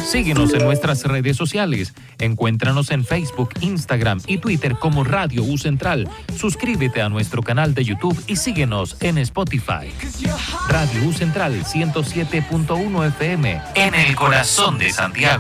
Síguenos en nuestras redes sociales. Encuéntranos en Facebook, Instagram y Twitter como Radio U Central. Suscríbete a nuestro canal de YouTube y síguenos en Spotify. Radio U Central 107.1 FM en el corazón de Santiago.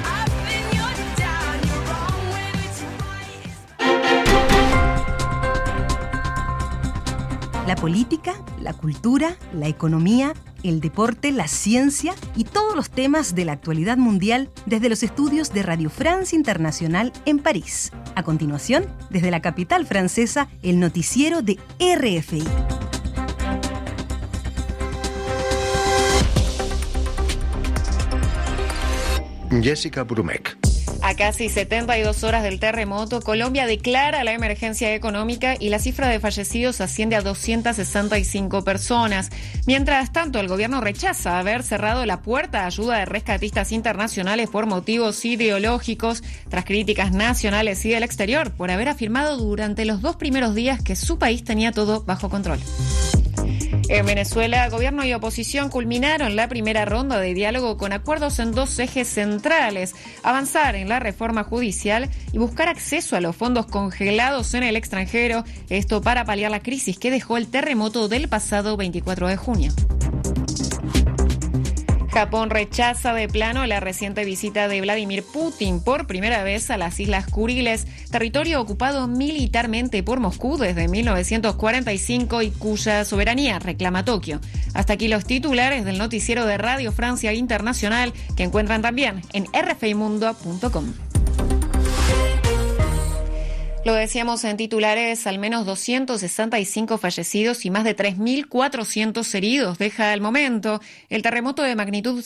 La política, la cultura, la economía, el deporte, la ciencia y todos los temas de la actualidad mundial desde los estudios de Radio France Internacional en París. A continuación, desde la capital francesa, el noticiero de RFI. Jessica Brumek. A casi 72 horas del terremoto, Colombia declara la emergencia económica y la cifra de fallecidos asciende a 265 personas. Mientras tanto, el gobierno rechaza haber cerrado la puerta a ayuda de rescatistas internacionales por motivos ideológicos, tras críticas nacionales y del exterior por haber afirmado durante los 2 primeros días que su país tenía todo bajo control. En Venezuela, gobierno y oposición culminaron la primera ronda de diálogo con acuerdos en 2 ejes centrales: avanzar en la reforma judicial y buscar acceso a los fondos congelados en el extranjero, esto para paliar la crisis que dejó el terremoto del pasado 24 de junio. Japón rechaza de plano la reciente visita de Vladimir Putin por primera vez a las Islas Kuriles, territorio ocupado militarmente por Moscú desde 1945 y cuya soberanía reclama Tokio. Hasta aquí los titulares del noticiero de Radio Francia Internacional, que encuentran también en rfimundo.com. Lo decíamos en titulares, al menos 265 fallecidos y más de 3.400 heridos deja al momento el terremoto de magnitud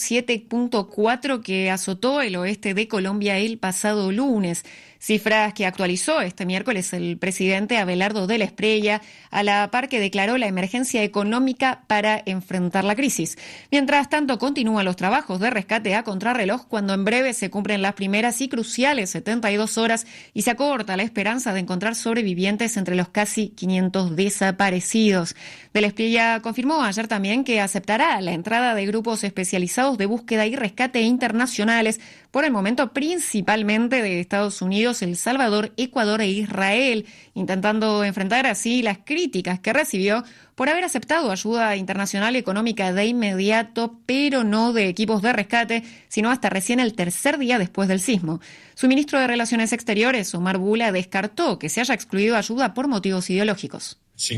7.4 que azotó el oeste de Colombia el pasado lunes. Cifras que actualizó este miércoles el presidente Abelardo de la Espriella, a la par que declaró la emergencia económica para enfrentar la crisis. Mientras tanto, continúan los trabajos de rescate a contrarreloj cuando en breve se cumplen las primeras y cruciales 72 horas y se acorta la esperanza de encontrar sobrevivientes entre los casi 500 desaparecidos. De la Espriella confirmó ayer también que aceptará la entrada de grupos especializados de búsqueda y rescate internacionales, por el momento principalmente de Estados Unidos, El Salvador, Ecuador e Israel, intentando enfrentar así las críticas que recibió por haber aceptado ayuda internacional económica de inmediato, pero no de equipos de rescate, sino hasta recién el tercer día después del sismo. Su ministro de Relaciones Exteriores, Omar Bula, descartó que se haya excluido ayuda por motivos ideológicos.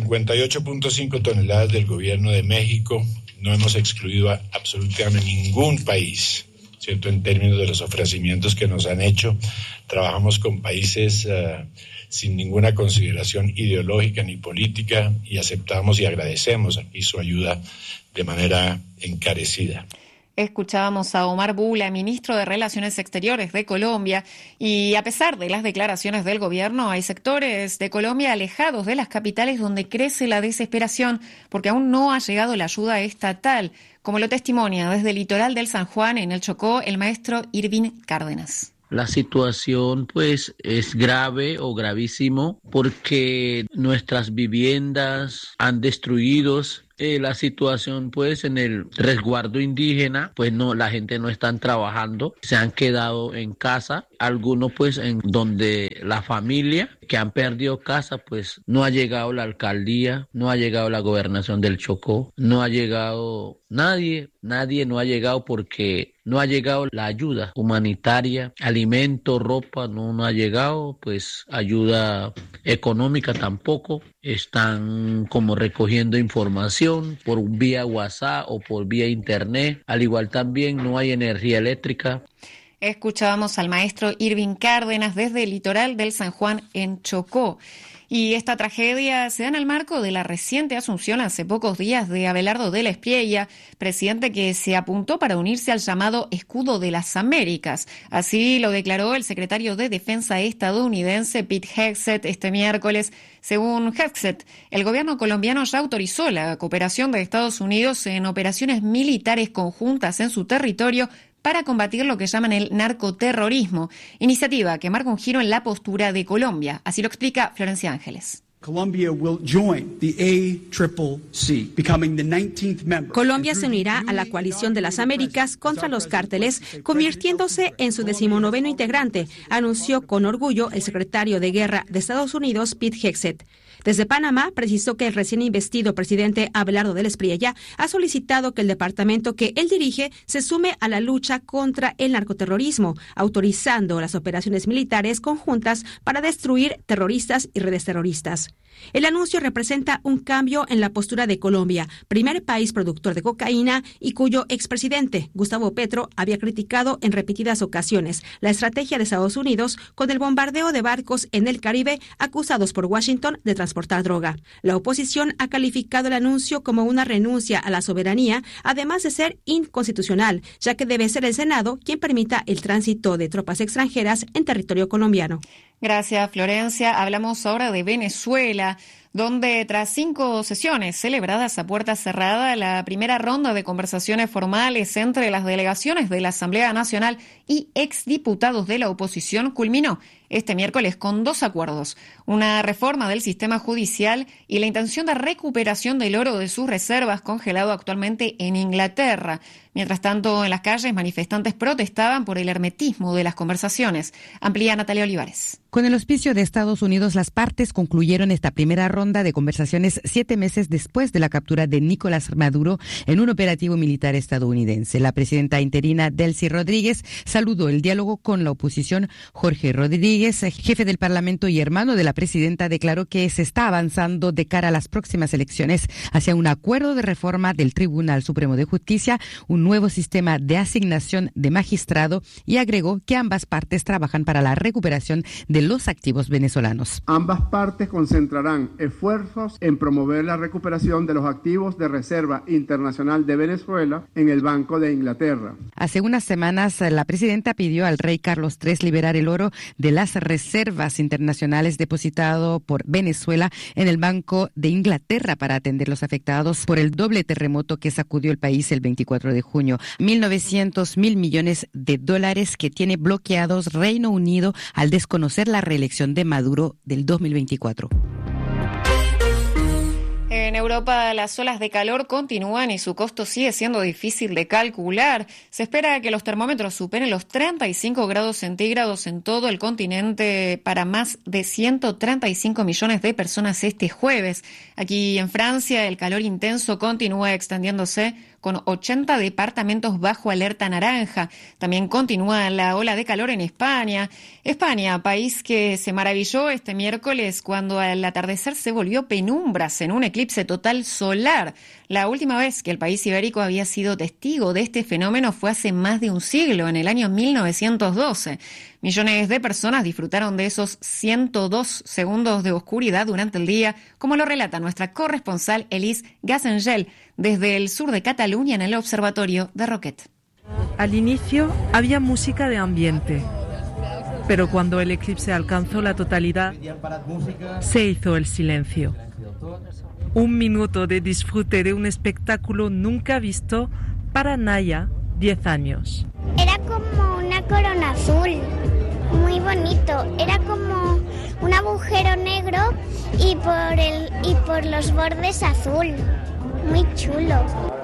58.5 toneladas del gobierno de México. No hemos excluido a absolutamente ningún país, ¿cierto? En términos de los ofrecimientos que nos han hecho, trabajamos con países sin ninguna consideración ideológica ni política y aceptamos y agradecemos aquí su ayuda de manera encarecida. Escuchábamos a Omar Bula, ministro de Relaciones Exteriores de Colombia, y a pesar de las declaraciones del gobierno, hay sectores de Colombia alejados de las capitales donde crece la desesperación porque aún no ha llegado la ayuda estatal, como lo testimonia desde el litoral del San Juan, en el Chocó, el maestro Irving Cárdenas. La situación pues es grave o gravísimo porque nuestras viviendas han destruido. La situación pues en el resguardo indígena, pues no, la gente no están trabajando, se han quedado en casa, algunos pues en donde la familia que han perdido casa, pues no ha llegado la alcaldía, no ha llegado la gobernación del Chocó, no ha llegado nadie no ha llegado porque no ha llegado la ayuda humanitaria, alimento, ropa, no ha llegado, pues ayuda económica tampoco, están como recogiendo información por vía WhatsApp o por vía internet, al igual también no hay energía eléctrica. Escuchábamos al maestro Irving Cárdenas desde el litoral del San Juan en Chocó. Y esta tragedia se da en el marco de la reciente asunción hace pocos días de Abelardo de la Espriella, presidente que se apuntó para unirse al llamado Escudo de las Américas. Así lo declaró el secretario de Defensa estadounidense Pete Hegseth este miércoles. Según Hegseth, el gobierno colombiano ya autorizó la cooperación de Estados Unidos en operaciones militares conjuntas en su territorio para combatir lo que llaman el narcoterrorismo, iniciativa que marca un giro en la postura de Colombia. Así lo explica Florencia Ángeles. Colombia se unirá a la coalición de las Américas contra los cárteles, convirtiéndose en su 19º integrante, anunció con orgullo el secretario de Guerra de Estados Unidos, Pete Hegseth. Desde Panamá, precisó que el recién investido presidente Abelardo del Espriella ha solicitado que el departamento que él dirige se sume a la lucha contra el narcoterrorismo, autorizando las operaciones militares conjuntas para destruir terroristas y redes terroristas. El anuncio representa un cambio en la postura de Colombia, primer país productor de cocaína y cuyo expresidente, Gustavo Petro, había criticado en repetidas ocasiones la estrategia de Estados Unidos con el bombardeo de barcos en el Caribe acusados por Washington de transportar droga. La oposición ha calificado el anuncio como una renuncia a la soberanía, además de ser inconstitucional, ya que debe ser el Senado quien permita el tránsito de tropas extranjeras en territorio colombiano. Gracias, Florencia. Hablamos ahora de Venezuela, donde tras 5 sesiones celebradas a puerta cerrada, la primera ronda de conversaciones formales entre las delegaciones de la Asamblea Nacional y exdiputados de la oposición culminó este miércoles con 2 acuerdos: una reforma del sistema judicial y la intención de recuperación del oro de sus reservas congelado actualmente en Inglaterra. Mientras tanto, en las calles, manifestantes protestaban por el hermetismo de las conversaciones. Amplía Natalia Olivares. Con el auspicio de Estados Unidos, las partes concluyeron esta primera ronda de conversaciones 7 meses después de la captura de Nicolás Maduro en un operativo militar estadounidense. La presidenta interina Delcy Rodríguez saludó el diálogo con la oposición. Jorge Rodríguez, jefe del Parlamento y hermano de la presidenta, declaró que se está avanzando de cara a las próximas elecciones hacia un acuerdo de reforma del Tribunal Supremo de Justicia, un nuevo sistema de asignación de magistrado, y agregó que ambas partes trabajan para la recuperación de los activos venezolanos. Ambas partes concentrarán esfuerzos en promover la recuperación de los activos de Reserva Internacional de Venezuela en el Banco de Inglaterra. Hace unas semanas, la presidenta pidió al rey Carlos III liberar el oro de las reservas internacionales depositado por Venezuela en el Banco de Inglaterra para atender los afectados por el doble terremoto que sacudió el país el 24 de junio. 1.900 millones de dólares que tiene bloqueados Reino Unido al desconocer la reelección de Maduro del 2024. En Europa, las olas de calor continúan y su costo sigue siendo difícil de calcular. Se espera que los termómetros superen los 35 grados centígrados en todo el continente para más de 135 millones de personas este jueves. Aquí en Francia, el calor intenso continúa extendiéndose con 80 departamentos bajo alerta naranja. También continúa la ola de calor en España. España, país que se maravilló este miércoles cuando al atardecer se volvió penumbras en un eclipse total solar. La última vez que el país ibérico había sido testigo de este fenómeno fue hace más de un siglo, en el año 1912. Millones de personas disfrutaron de esos 102 segundos de oscuridad durante el día, como lo relata nuestra corresponsal Elise Gassengel desde el sur de Cataluña en el observatorio de Roquet. Al inicio había música de ambiente, pero cuando el eclipse alcanzó la totalidad, se hizo el silencio. 1 minuto de disfrute de un espectáculo nunca visto para Naya, 10 años. Era como una corona azul, muy bonito. Era como un agujero negro y por los bordes azul. Muy chulo.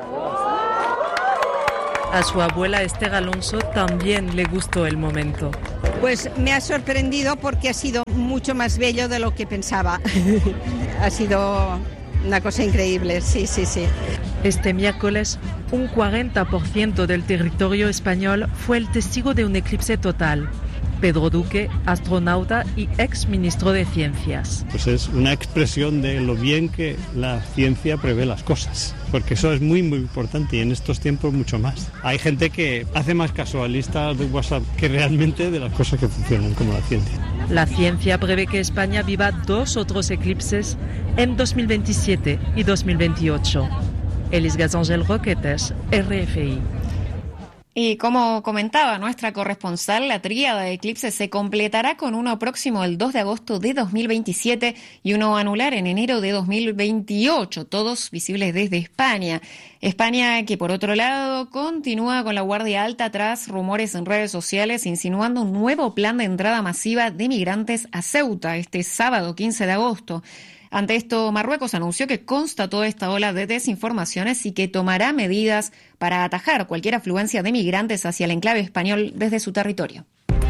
A su abuela Esther Alonso también le gustó el momento. Pues me ha sorprendido porque ha sido mucho más bello de lo que pensaba. Ha sido una cosa increíble, sí. Este miércoles, un 40% del territorio español fue el testigo de un eclipse total. Pedro Duque, astronauta y ex ministro de Ciencias. Pues es una expresión de lo bien que la ciencia prevé las cosas, porque eso es muy, muy importante y en estos tiempos mucho más. Hay gente que hace más caso a listas de WhatsApp que realmente de las cosas que funcionan como la ciencia. La ciencia prevé que España viva 2 otros eclipses en 2027 y 2028. Elise Gassengel, Roquetes, RFI. Y como comentaba nuestra corresponsal, la tríada de eclipses se completará con uno próximo el 2 de agosto de 2027 y uno anular en enero de 2028, todos visibles desde España. España, que por otro lado continúa con la guardia alta tras rumores en redes sociales insinuando un nuevo plan de entrada masiva de migrantes a Ceuta este sábado 15 de agosto. Ante esto, Marruecos anunció que constató esta ola de desinformaciones y que tomará medidas para atajar cualquier afluencia de migrantes hacia el enclave español desde su territorio.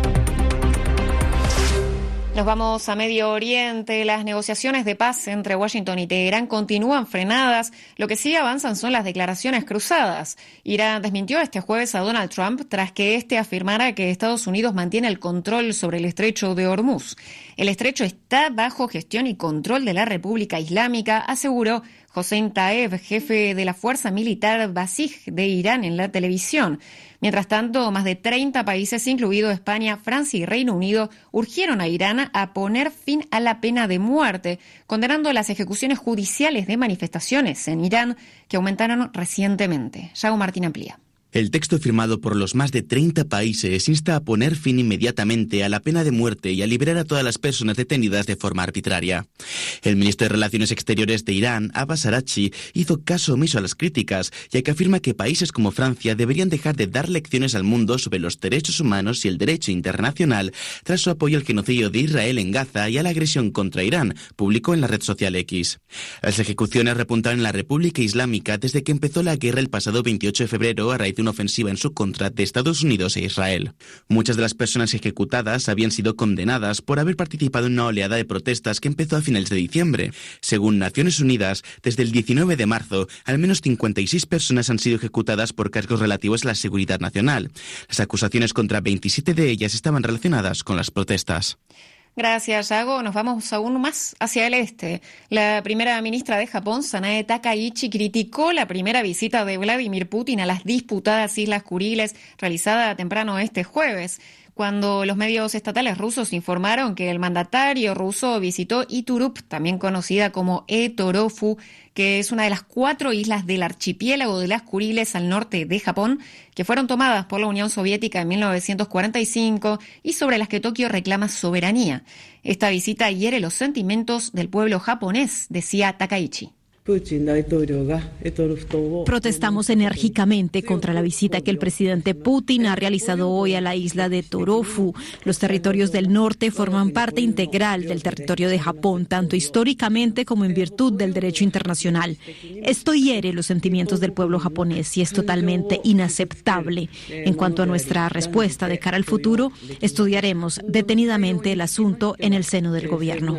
Nos vamos a Medio Oriente. Las negociaciones de paz entre Washington y Teherán continúan frenadas. Lo que sí avanzan son las declaraciones cruzadas. Irán desmintió este jueves a Donald Trump tras que éste afirmara que Estados Unidos mantiene el control sobre el estrecho de Hormuz. El estrecho está bajo gestión y control de la República Islámica, aseguró Hossein Taeb, jefe de la fuerza militar Basij de Irán, en la televisión. Mientras tanto, más de 30 países, incluido España, Francia y Reino Unido, urgieron a Irán a poner fin a la pena de muerte, condenando las ejecuciones judiciales de manifestaciones en Irán que aumentaron recientemente. Yago Martín amplía. El texto firmado por los más de 30 países insta a poner fin inmediatamente a la pena de muerte y a liberar a todas las personas detenidas de forma arbitraria. El ministro de Relaciones Exteriores de Irán, Abbas Araghchi, hizo caso omiso a las críticas, ya que afirma que países como Francia deberían dejar de dar lecciones al mundo sobre los derechos humanos y el derecho internacional tras su apoyo al genocidio de Israel en Gaza y a la agresión contra Irán, publicó en la red social X. Las ejecuciones repuntaron en la República Islámica desde que empezó la guerra el pasado 28 de febrero a raíz de una ofensiva en su contra de Estados Unidos e Israel. Muchas de las personas ejecutadas habían sido condenadas por haber participado en una oleada de protestas que empezó a finales de diciembre. Según Naciones Unidas, desde el 19 de marzo, al menos 56 personas han sido ejecutadas por cargos relativos a la seguridad nacional. Las acusaciones contra 27 de ellas estaban relacionadas con las protestas. Gracias, Yago. Nos vamos aún más hacia el este. La primera ministra de Japón, Sanae Takaichi, criticó la primera visita de Vladimir Putin a las disputadas Islas Kuriles realizada temprano este jueves, cuando los medios estatales rusos informaron que el mandatario ruso visitó Iturup, también conocida como Etorofu, que es una de las 4 islas del archipiélago de las Kuriles al norte de Japón, que fueron tomadas por la Unión Soviética en 1945 y sobre las que Tokio reclama soberanía. Esta visita hiere los sentimientos del pueblo japonés, decía Takaichi. Protestamos enérgicamente contra la visita que el presidente Putin ha realizado hoy a la isla de Torofu. Los territorios del norte forman parte integral del territorio de Japón, tanto históricamente como en virtud del derecho internacional. Esto hiere los sentimientos del pueblo japonés y es totalmente inaceptable. En cuanto a nuestra respuesta de cara al futuro, estudiaremos detenidamente el asunto en el seno del gobierno.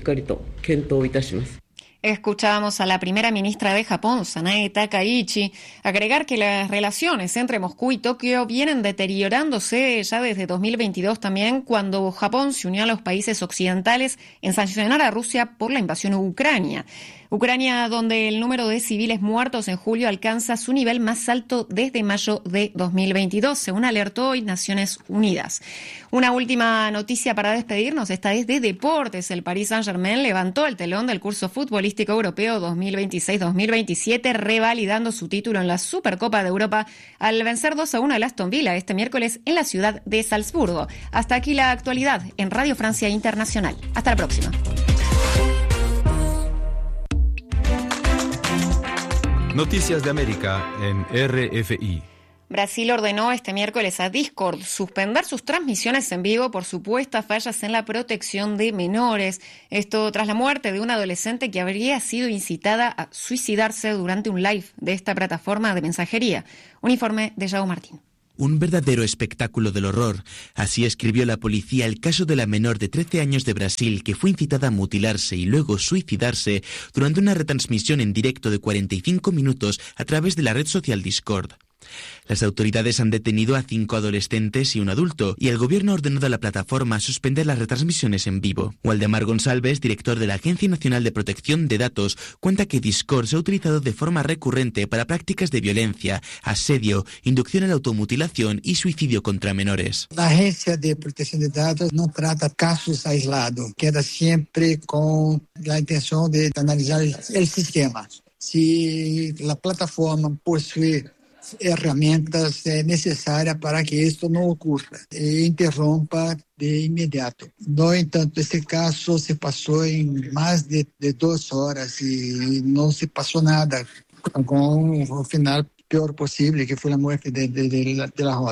Escuchábamos a la primera ministra de Japón, Sanae Takaichi, agregar que las relaciones entre Moscú y Tokio vienen deteriorándose ya desde 2022 también, cuando Japón se unió a los países occidentales en sancionar a Rusia por la invasión a Ucrania. Ucrania, donde el número de civiles muertos en julio alcanza su nivel más alto desde mayo de 2022, según alertó hoy Naciones Unidas. Una última noticia para despedirnos, esta es de deportes. El Paris Saint-Germain levantó el telón del curso futbolístico europeo 2026-2027, revalidando su título en la Supercopa de Europa al vencer 2-1 al Aston Villa este miércoles en la ciudad de Salzburgo. Hasta aquí la actualidad en Radio Francia Internacional. Hasta la próxima. Noticias de América en RFI. Brasil ordenó este miércoles a Discord suspender sus transmisiones en vivo por supuestas fallas en la protección de menores. Esto tras la muerte de una adolescente que habría sido incitada a suicidarse durante un live de esta plataforma de mensajería. Un informe de Yago Martín. Un verdadero espectáculo del horror. Así escribió la policía el caso de la menor de 13 años de Brasil que fue incitada a mutilarse y luego suicidarse durante una retransmisión en directo de 45 minutos a través de la red social Discord. Las autoridades han detenido a 5 adolescentes y un adulto, y el gobierno ha ordenado a la plataforma suspender las retransmisiones en vivo. Waldemar Gonçalves, director de la Agencia Nacional de Protección de Datos, cuenta que Discord se ha utilizado de forma recurrente para prácticas de violencia, asedio, inducción a la automutilación y suicidio contra menores. La Agencia de Protección de Datos no trata casos aislados, queda siempre con la intención de analizar el sistema. Si la plataforma posee herramientas necesarias para que esto no ocurra e interrumpa de inmediato. No entanto, este caso se pasó en más de 2 horas y no se pasó nada, con el final peor posible, que fue la muerte de la joven.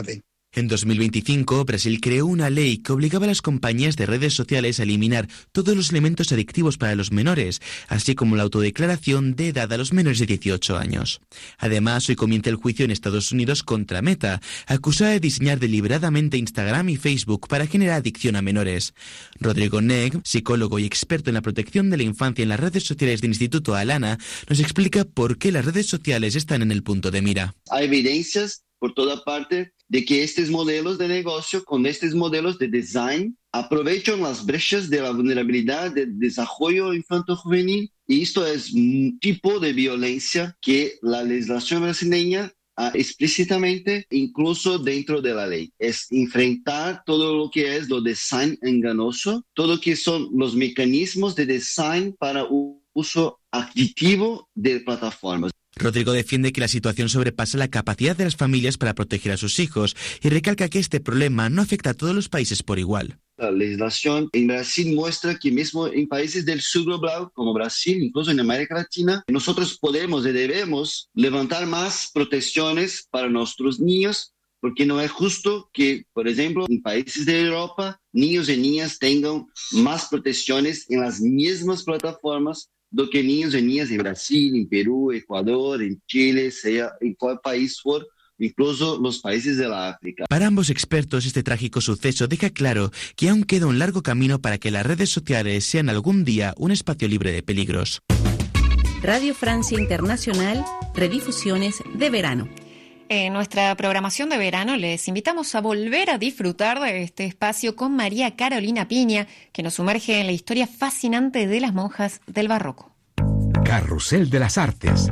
En 2025, Brasil creó una ley que obligaba a las compañías de redes sociales a eliminar todos los elementos adictivos para los menores, así como la autodeclaración de edad a los menores de 18 años. Además, hoy comienza el juicio en Estados Unidos contra Meta, acusada de diseñar deliberadamente Instagram y Facebook para generar adicción a menores. Rodrigo Neg, psicólogo y experto en la protección de la infancia en las redes sociales del Instituto Alana, nos explica por qué las redes sociales están en el punto de mira. Hay evidencias por toda parte de que estos modelos de negocio, con estos modelos de design, aprovechan las brechas de la vulnerabilidad del desarrollo infanto-juvenil, y esto es un tipo de violencia que la legislación brasileña explícitamente incluso dentro de la ley. Es enfrentar todo lo que es lo design engañoso, todo lo que son los mecanismos de design para uso adictivo de plataformas. Rodrigo defiende que la situación sobrepasa la capacidad de las familias para proteger a sus hijos y recalca que este problema no afecta a todos los países por igual. La legislación en Brasil muestra que mismo en países del sur global, como Brasil, incluso en América Latina, nosotros podemos y debemos levantar más protecciones para nuestros niños, porque no es justo que, por ejemplo, en países de Europa, niños y niñas tengan más protecciones en las mismas plataformas do que niños y niñas en Brasil, en Perú, Ecuador, en Chile, sea en cual país fuera, incluso los países de la África. Para ambos expertos, este trágico suceso deja claro que aún queda un largo camino para que las redes sociales sean algún día un espacio libre de peligros. Radio Francia Internacional, redifusiones de verano. En nuestra programación de verano les invitamos a volver a disfrutar de este espacio con María Carolina Piña, que nos sumerge en la historia fascinante de las monjas del barroco. Carrusel de las Artes.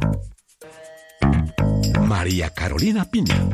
María Carolina Piña.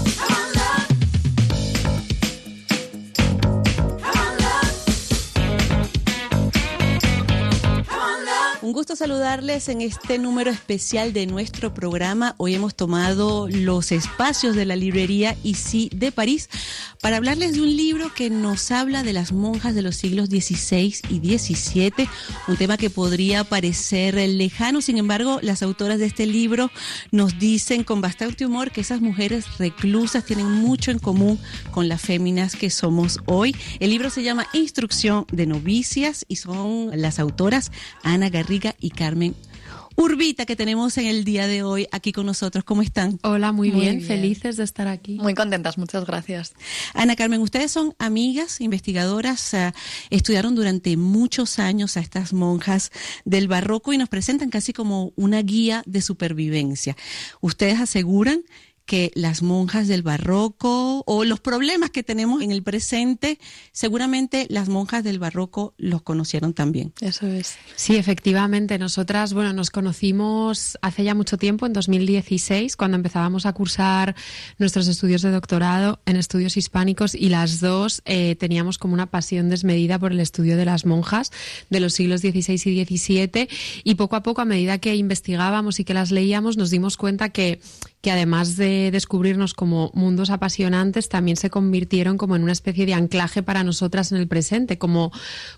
Un gusto saludarles en este número especial de nuestro programa. Hoy hemos tomado los espacios de la librería Issy de París para hablarles de un libro que nos habla de las monjas de los siglos XVI y XVII, un tema que podría parecer lejano. Sin embargo, las autoras de este libro nos dicen con bastante humor que esas mujeres reclusas tienen mucho en común con las féminas que somos hoy. El libro se llama Instrucción de novicias y son las autoras Ana Garriga y Carmen Urbita, que tenemos en el día de hoy aquí con nosotros. ¿Cómo están? Hola, muy bien. Felices de estar aquí. Muy contentas, muchas gracias. Ana Carmen, ustedes son amigas, investigadoras, estudiaron durante muchos años a estas monjas del barroco y nos presentan casi como una guía de supervivencia. Ustedes aseguran que las monjas del barroco o los problemas que tenemos en el presente, seguramente las monjas del barroco los conocieron también. Eso es. Sí, efectivamente. Nosotras, nos conocimos hace ya mucho tiempo, en 2016, cuando empezábamos a cursar nuestros estudios de doctorado en estudios hispánicos, y las dos teníamos como una pasión desmedida por el estudio de las monjas de los siglos XVI y XVII, y poco a poco, a medida que investigábamos y que las leíamos, nos dimos cuenta que además de descubrirnos como mundos apasionantes, también se convirtieron como en una especie de anclaje para nosotras en el presente, como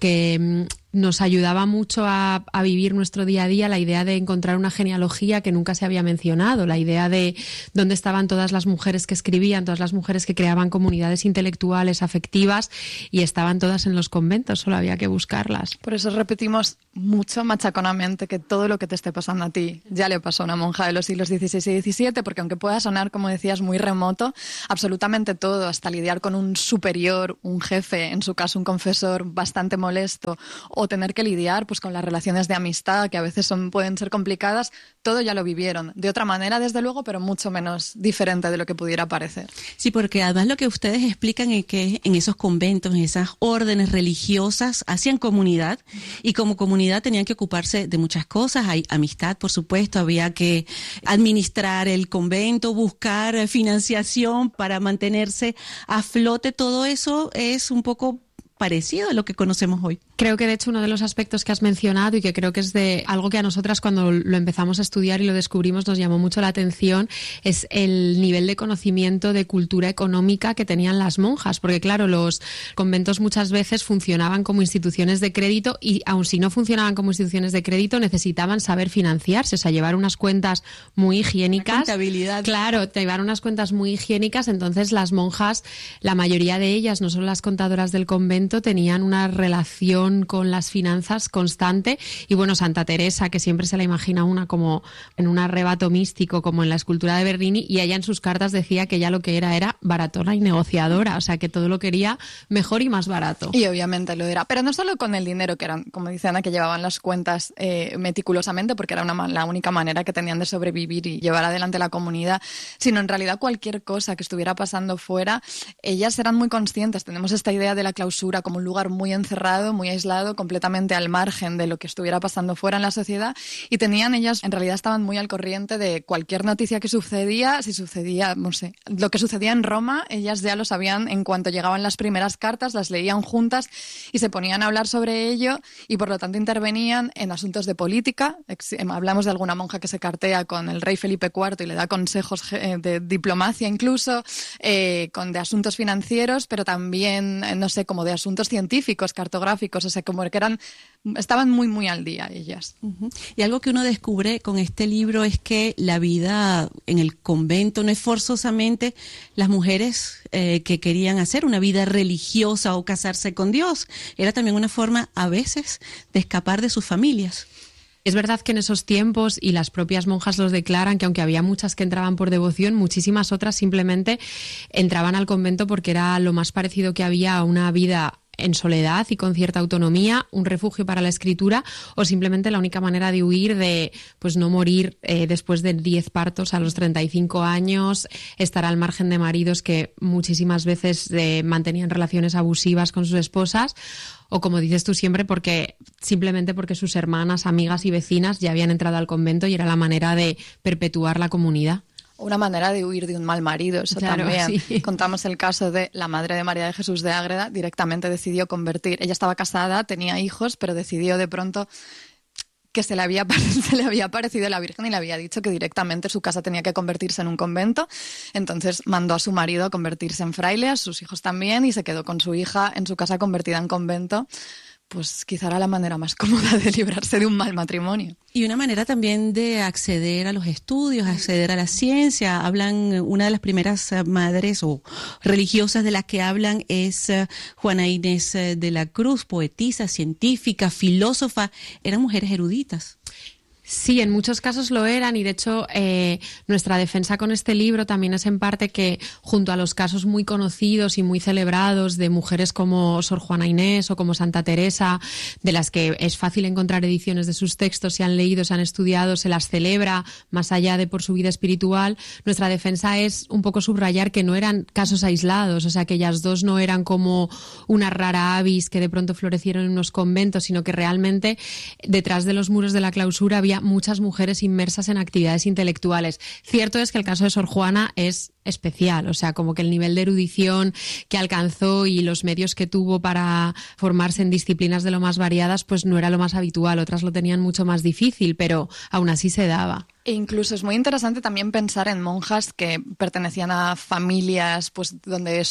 que nos ayudaba mucho a vivir nuestro día a día la idea de encontrar una genealogía que nunca se había mencionado, la idea de dónde estaban todas las mujeres que escribían, todas las mujeres que creaban comunidades intelectuales, afectivas, y estaban todas en los conventos, solo había que buscarlas. Por eso repetimos mucho machaconamente que todo lo que te esté pasando a ti ya le pasó a una monja de los siglos XVI y XVII, porque aunque pueda sonar, como decías, muy remoto, absolutamente todo, hasta lidiar con un superior, un jefe, en su caso un confesor bastante molesto, o tener que lidiar pues con las relaciones de amistad, que a veces pueden ser complicadas, todo ya lo vivieron. De otra manera, desde luego, pero mucho menos diferente de lo que pudiera parecer. Sí, porque además lo que ustedes explican es que en esos conventos, en esas órdenes religiosas, hacían comunidad, y como comunidad tenían que ocuparse de muchas cosas. Hay amistad, por supuesto, había que administrar el convento, buscar financiación para mantenerse a flote. Todo eso es un poco parecido a lo que conocemos hoy. Creo que de hecho uno de los aspectos que has mencionado y que creo que es de algo que a nosotras cuando lo empezamos a estudiar y lo descubrimos nos llamó mucho la atención es el nivel de conocimiento de cultura económica que tenían las monjas, porque claro, los conventos muchas veces funcionaban como instituciones de crédito y aun si no funcionaban como instituciones de crédito necesitaban saber financiarse, o sea, llevar unas cuentas muy higiénicas. Contabilidad. Claro, llevar unas cuentas muy higiénicas, entonces las monjas, la mayoría de ellas, no solo las contadoras del convento, tenían una relación con las finanzas constante y bueno, Santa Teresa, que siempre se la imagina una como en un arrebato místico como en la escultura de Bernini, y ella en sus cartas decía que ella lo que era baratona y negociadora, o sea que todo lo quería mejor y más barato. Y obviamente lo era, pero no solo con el dinero, que eran, como dice Ana, que llevaban las cuentas meticulosamente porque era la única manera que tenían de sobrevivir y llevar adelante la comunidad, sino en realidad cualquier cosa que estuviera pasando fuera, ellas eran muy conscientes. Tenemos esta idea de la clausura como un lugar muy encerrado, muy aislado, completamente al margen de lo que estuviera pasando fuera en la sociedad, y ellas en realidad estaban muy al corriente de cualquier noticia que sucedía. Si sucedía, no sé, lo que sucedía en Roma, ellas ya lo sabían en cuanto llegaban las primeras cartas, las leían juntas y se ponían a hablar sobre ello, y por lo tanto intervenían en asuntos de política. Hablamos de alguna monja que se cartea con el rey Felipe IV y le da consejos de diplomacia incluso, de asuntos financieros, pero también, no sé, como de asuntos científicos, cartográficos, o sea, como que estaban muy, muy al día ellas. Uh-huh. Y algo que uno descubre con este libro es que la vida en el convento no es forzosamente las mujeres que querían hacer una vida religiosa o casarse con Dios. Era también una forma, a veces, de escapar de sus familias. Es verdad que en esos tiempos, y las propias monjas los declaran, que aunque había muchas que entraban por devoción, muchísimas otras simplemente entraban al convento porque era lo más parecido que había a una vida en soledad y con cierta autonomía, un refugio para la escritura, o simplemente la única manera de huir de pues no morir después de 10 partos a los 35 años, estar al margen de maridos que muchísimas veces mantenían relaciones abusivas con sus esposas, o como dices tú siempre, simplemente porque sus hermanas, amigas y vecinas ya habían entrado al convento y era la manera de perpetuar la comunidad. Una manera de huir de un mal marido, eso claro, también. Sí. Contamos el caso de la madre de María de Jesús de Ágreda, directamente decidió convertir. Ella estaba casada, tenía hijos, pero decidió de pronto que se le había parecido la Virgen y le había dicho que directamente su casa tenía que convertirse en un convento. Entonces mandó a su marido a convertirse en fraile, a sus hijos también, y se quedó con su hija en su casa convertida en convento. Pues quizá era la manera más cómoda de librarse de un mal matrimonio. Y una manera también de acceder a los estudios, acceder a la ciencia. Una de las primeras madres o religiosas de las que hablan es Juana Inés de la Cruz, poetisa, científica, filósofa. Eran mujeres eruditas. Sí, en muchos casos lo eran, y de hecho nuestra defensa con este libro también es en parte que, junto a los casos muy conocidos y muy celebrados de mujeres como Sor Juana Inés o como Santa Teresa, de las que es fácil encontrar ediciones de sus textos, se han leído, se han estudiado, se las celebra más allá de por su vida espiritual, nuestra defensa es un poco subrayar que no eran casos aislados, o sea, que ellas dos no eran como una rara avis que de pronto florecieron en unos conventos, sino que realmente detrás de los muros de la clausura había muchas mujeres inmersas en actividades intelectuales. Cierto es que el caso de Sor Juana es especial, o sea, como que el nivel de erudición que alcanzó y los medios que tuvo para formarse en disciplinas de lo más variadas, pues no era lo más habitual, otras lo tenían mucho más difícil, pero aún así se daba. E incluso es muy interesante también pensar en monjas que pertenecían a familias pues donde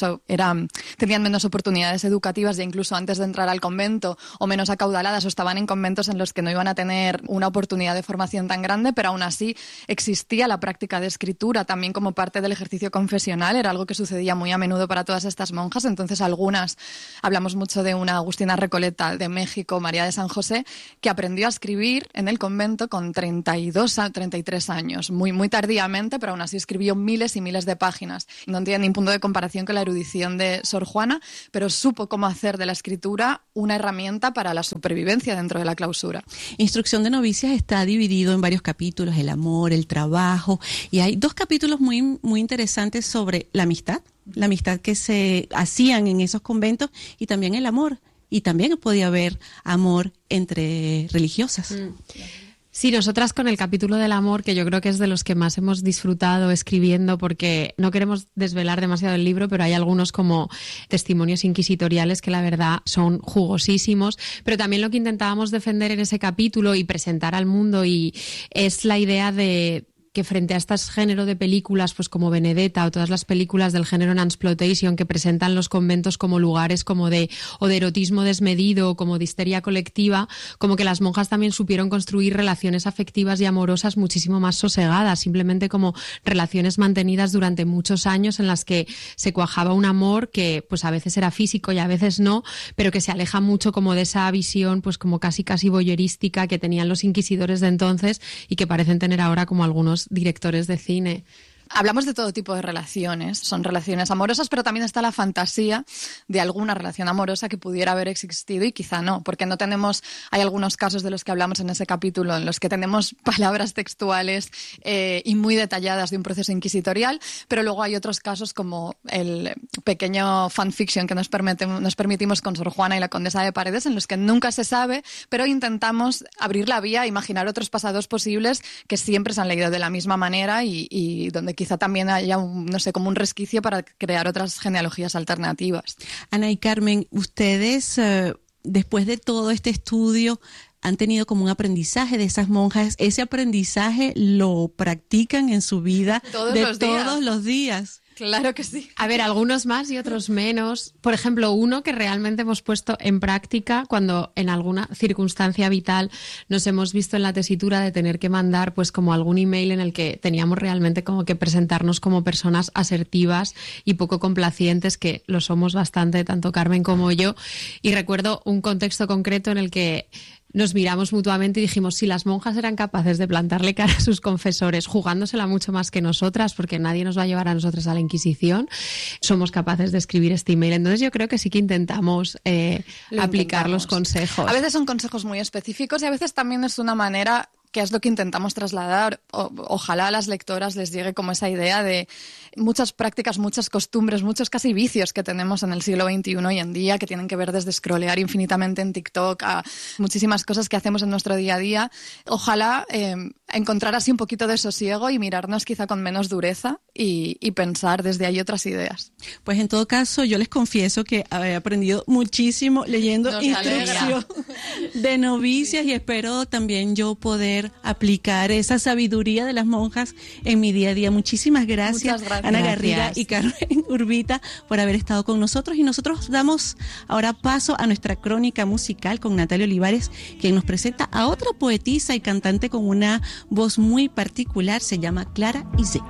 tenían menos oportunidades educativas, ya incluso antes de entrar al convento, o menos acaudaladas, o estaban en conventos en los que no iban a tener una oportunidad de formación tan grande, pero aún así existía la práctica de escritura también como parte del ejercicio confesional, era algo que sucedía muy a menudo para todas estas monjas. Entonces algunas, hablamos mucho de una Agustina Recoleta de México, María de San José, que aprendió a escribir en el convento con 33 años, muy, muy tardíamente, pero aún así escribió miles y miles de páginas. No tiene ni punto de comparación con la erudición de Sor Juana, pero supo cómo hacer de la escritura una herramienta para la supervivencia dentro de la clausura. Instrucción de novicias está dividido en varios capítulos, el amor, el trabajo, y hay 2 capítulos muy, muy interesantes sobre la amistad que se hacían en esos conventos, y también el amor, y también podía haber amor entre religiosas. Sí, nosotras con el capítulo del amor, que yo creo que es de los que más hemos disfrutado escribiendo, porque no queremos desvelar demasiado el libro, pero hay algunos como testimonios inquisitoriales que la verdad son jugosísimos, pero también lo que intentábamos defender en ese capítulo y presentar al mundo y es la idea de que frente a este género de películas pues como Benedetta o todas las películas del género Nunsploitation que presentan los conventos como lugares como de erotismo desmedido o como de histeria colectiva, como que las monjas también supieron construir relaciones afectivas y amorosas muchísimo más sosegadas, simplemente como relaciones mantenidas durante muchos años en las que se cuajaba un amor que pues a veces era físico y a veces no, pero que se aleja mucho como de esa visión pues como casi voyerística que tenían los inquisidores de entonces y que parecen tener ahora como algunos directores de cine. Hablamos de todo tipo de relaciones, son relaciones amorosas, pero también está la fantasía de alguna relación amorosa que pudiera haber existido y quizá no, porque hay algunos casos de los que hablamos en ese capítulo en los que tenemos palabras textuales y muy detalladas de un proceso inquisitorial, pero luego hay otros casos como el pequeño fanfiction que nos permitimos con Sor Juana y la Condesa de Paredes, en los que nunca se sabe, pero intentamos abrir la vía, imaginar otros pasados posibles que siempre se han leído de la misma manera y donde quizá también haya como un resquicio para crear otras genealogías alternativas. Ana y Carmen, ustedes, después de todo este estudio, han tenido como un aprendizaje de esas monjas. ¿Ese aprendizaje lo practican en su vida todos los días? Claro que sí. A ver, algunos más y otros menos. Por ejemplo, uno que realmente hemos puesto en práctica cuando en alguna circunstancia vital nos hemos visto en la tesitura de tener que mandar pues como algún email en el que teníamos realmente como que presentarnos como personas asertivas y poco complacientes, que lo somos bastante, tanto Carmen como yo. Y recuerdo un contexto concreto en el que nos miramos mutuamente y dijimos, si las monjas eran capaces de plantarle cara a sus confesores, jugándosela mucho más que nosotras, porque nadie nos va a llevar a nosotras a la Inquisición, somos capaces de escribir este email. Entonces yo creo que sí que intentamos aplicar los consejos. A veces son consejos muy específicos y a veces también es una manera que es lo que intentamos trasladar. Ojalá a las lectoras les llegue como esa idea de muchas prácticas, muchas costumbres, muchos casi vicios que tenemos en el siglo XXI hoy en día, que tienen que ver desde scrollear infinitamente en TikTok a muchísimas cosas que hacemos en nuestro día a día. Ojalá encontrar así un poquito de sosiego y mirarnos quizá con menos dureza y pensar desde ahí otras ideas. Pues en todo caso, yo les confieso que he aprendido muchísimo leyendo instrucción de novicias y espero también yo poder aplicar esa sabiduría de las monjas en mi día a día. Muchísimas gracias, Ana Garriga y Carmen Urbita, por haber estado con nosotros. Y nosotros damos ahora paso a nuestra crónica musical con Natalia Olivares, quien nos presenta a otra poetisa y cantante con una voz muy particular. Se llama Clara Isé.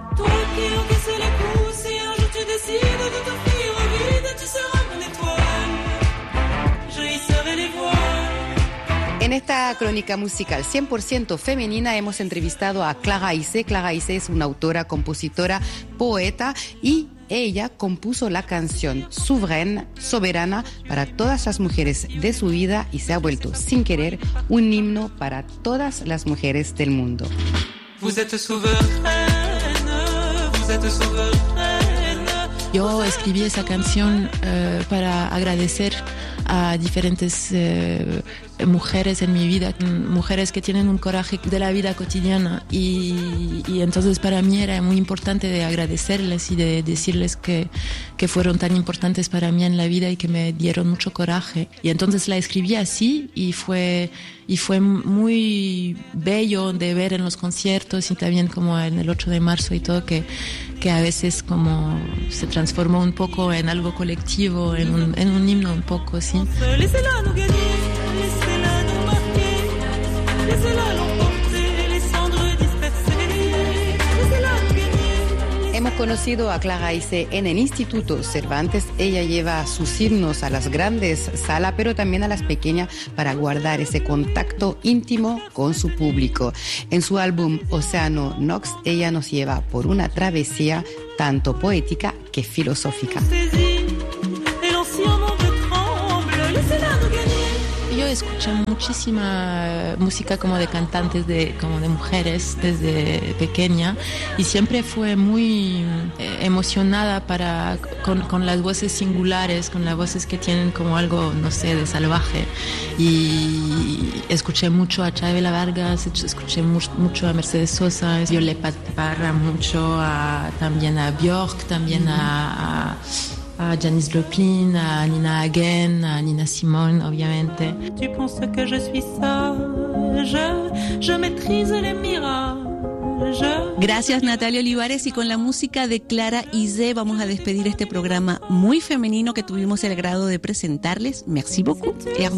En esta crónica musical 100% femenina hemos entrevistado a Clara Isé. Clara Isé es una autora, compositora, poeta y ella compuso la canción Soberana para todas las mujeres de su vida y se ha vuelto sin querer un himno para todas las mujeres del mundo. Yo escribí esa canción para agradecer a diferentes mujeres en mi vida, mujeres que tienen un coraje de la vida cotidiana y entonces para mí era muy importante de agradecerles y de decirles que fueron tan importantes para mí en la vida y que me dieron mucho coraje. Y entonces la escribí así y fue muy bello de ver en los conciertos y también como en el 8 de marzo y todo que a veces como se transformó un poco en algo colectivo, en un himno un poco, ¿sí? Hemos conocido a Clara Isé en el Instituto Cervantes. Ella lleva sus himnos a las grandes salas, pero también a las pequeñas para guardar ese contacto íntimo con su público. En su álbum Océano Nox, ella nos lleva por una travesía tanto poética que filosófica. Yo escuché muchísima música como de cantantes, como de mujeres desde pequeña, y siempre fue muy emocionada con las voces singulares, con las voces que tienen como algo, no sé, de salvaje. Y escuché mucho a Chavela Vargas, escuché mucho a Mercedes Sosa, Violeta Parra mucho, también a Björk, también a Janis Joplin, a Nina Hagen, a Nina Simone, obviamente. Tu penses que je suis sage, je maîtrise les mirages. Gracias, Natalia Olivares, y con la música de Clara Isé vamos a despedir este programa muy femenino que tuvimos el agrado de presentarles. Merci beaucoup.